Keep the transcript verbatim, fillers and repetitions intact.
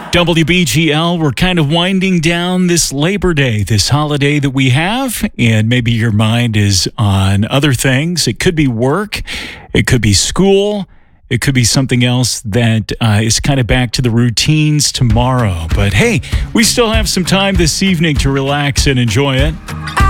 W B G L, we're kind of winding down this Labor Day, this holiday that we have, and maybe your mind is on other things. It could be work, it could be school, it could be something else that uh, is kind of back to the routines tomorrow. But hey, we still have some time this evening to relax and enjoy it.